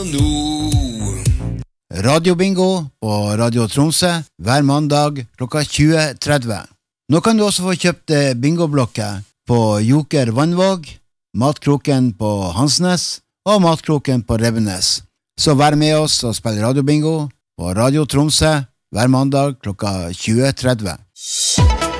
Radiobingo på Radio Tromsø hver mandag klokka 20:30. Nå kan du også få kjøpt bingoblokker på Joker Vannvåg, Matkroken på Hansnes og Matkroken på Rebbenes. Så vær med oss og spill radiobingo på Radio Tromsø hver mandag klokka 20:30.